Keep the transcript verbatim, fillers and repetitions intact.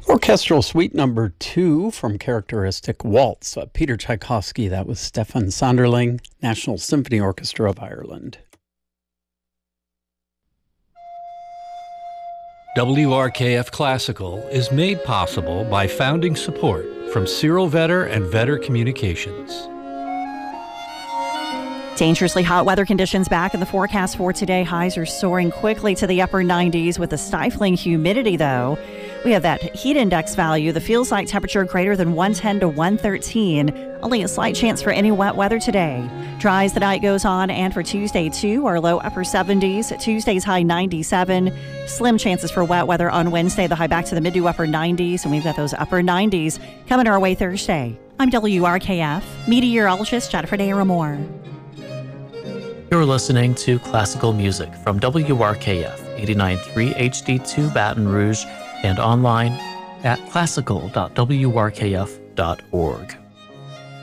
Orchestral Suite Number Two from Characteristic Waltz. Uh, Peter Tchaikovsky, that was Stefan Sonderling, National Symphony Orchestra of Ireland. W R K F Classical is made possible by founding support from Cyril Vetter and Vetter Communications. Dangerously hot weather conditions back in the forecast for today. Highs are soaring quickly to the upper nineties with a stifling humidity, though. We have that heat index value, the feels like temperature greater than one ten to one thirteen. Only a slight chance for any wet weather today. Dry as the night goes on, and for Tuesday, too, our low upper seventies. Tuesday's high ninety-seven. Slim chances for wet weather on Wednesday, the high back to the mid to upper nineties. And we've got those upper nineties coming our way Thursday. I'm W R K F meteorologist Jennifer Naramore. You're listening to classical music from W R K F eighty-nine point three H D two Baton Rouge and online at classical dot w r k f dot org.